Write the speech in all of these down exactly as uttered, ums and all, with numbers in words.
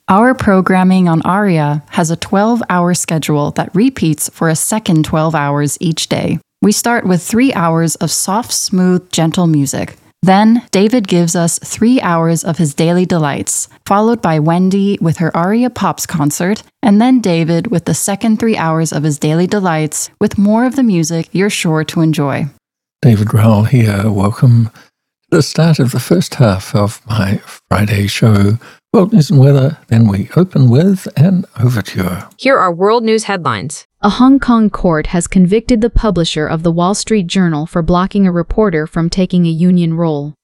Our programming on Aria has a twelve-hour schedule that repeats for a second twelve hours each day. We start with three hours of soft, smooth, gentle music. Then, David gives us three hours of his daily delights, followed by Wendy with her Aria Pops concert, and then David with the second three hours of his daily delights, with more of the music you're sure to enjoy. David Rowell here. Welcome to the start of the first half of my Friday show, World News and Weather. Then we open with an overture. Here are world news headlines. A Hong Kong court has convicted the publisher of the Wall Street Journal for blocking a reporter from taking a union role.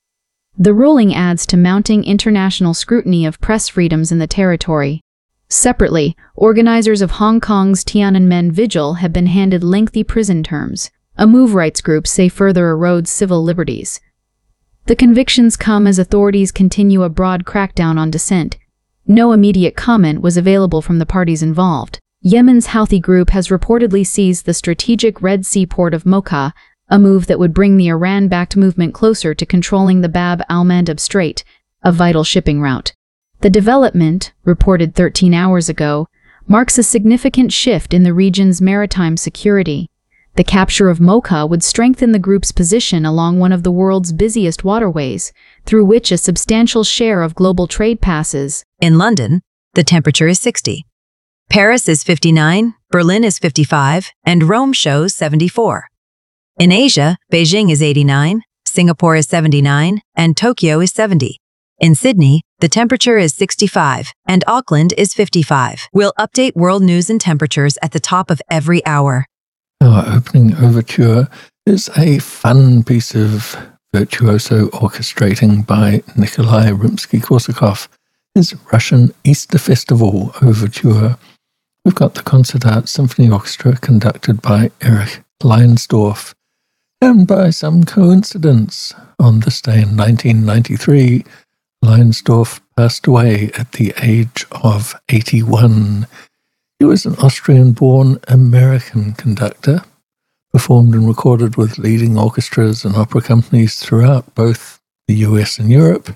The ruling adds to mounting international scrutiny of press freedoms in the territory. Separately, organizers of Hong Kong's Tiananmen Vigil have been handed lengthy prison terms. A move rights group say further erodes civil liberties. The convictions come as authorities continue a broad crackdown on dissent. No immediate comment was available from the parties involved. Yemen's Houthi group has reportedly seized the strategic Red Sea port of Mocha, a move that would bring the Iran-backed movement closer to controlling the Bab al-Mandab Strait, a vital shipping route. The development, reported thirteen hours ago, marks a significant shift in the region's maritime security. The capture of Mocha would strengthen the group's position along one of the world's busiest waterways, through which a substantial share of global trade passes. In London, the temperature is sixty. Paris is fifty-nine, Berlin is fifty-five, and Rome shows seventy-four. In Asia, Beijing is eighty-nine, Singapore is seventy-nine, and Tokyo is seventy. In Sydney, the temperature is sixty-five, and Auckland is fifty-five. We'll update world news and temperatures at the top of every hour. Our opening overture is a fun piece of virtuoso orchestrating by Nikolai Rimsky-Korsakov, his Russian Easter Festival overture. We've got the Concert Art Symphony Orchestra conducted by Erich Leinsdorf, and by some coincidence, on this day in nineteen ninety-three, Leinsdorf passed away at the age of eighty-one. He was an Austrian-born American conductor, performed and recorded with leading orchestras and opera companies throughout both the U S and Europe.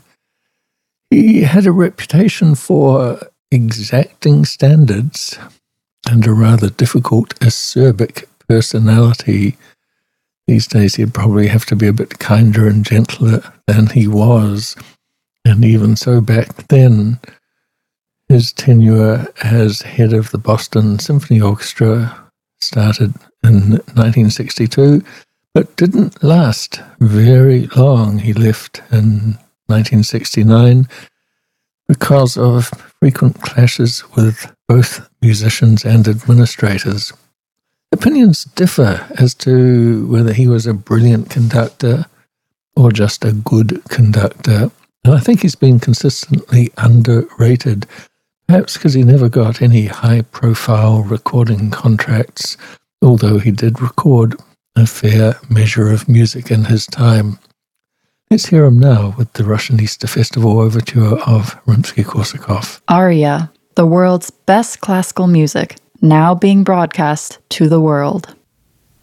He had a reputation for exacting standards and a rather difficult, acerbic personality. These days he'd probably have to be a bit kinder and gentler than he was, and even so back then, his tenure as head of the Boston Symphony Orchestra started in nineteen sixty-two, but didn't last very long. He left in nineteen sixty-nine because of frequent clashes with both musicians and administrators. Opinions differ as to whether he was a brilliant conductor or just a good conductor, and I think he's been consistently underrated. Perhaps because he never got any high-profile recording contracts, although he did record a fair measure of music in his time. Let's hear him now with the Russian Easter Festival overture of Rimsky-Korsakov. Aria, the world's best classical music, now being broadcast to the world.